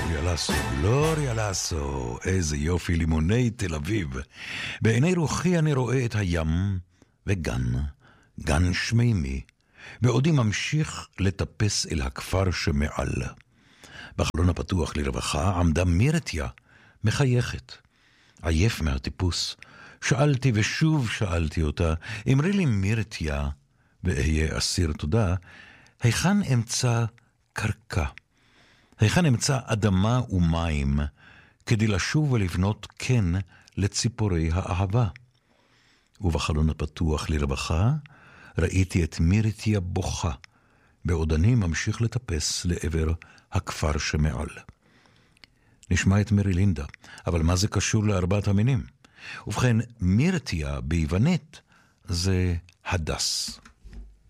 גלוריה לאסו, איזה יופי, לימוני תל אביב. בעיני רוחי אני רואה את הים וגן שמימי, בעודי ממשיך לטפס אל הכפר שמעל. בחלון הפתוח לרווחה עמדה מירתיה, מחייכת. עייף מהטיפוס, שאלתי ושוב שאלתי אותה, אמרי לי מירתיה, ואהיה אסיר תודה, היכן אמצא קרקע? היכן אמצא אדמה ומים, כדי לשוב ולבנות כן לציפורי האהבה? ובחלון הפתוח לרווחה, ראיתי את מירתיה בוכה, בעודני ממשיך לטפס לעבר הכפר שמעל. נשמע את מרילינדה, אבל מה זה קשור לארבעת המינים? ובכן, מירתיה ביוונית זה הדס.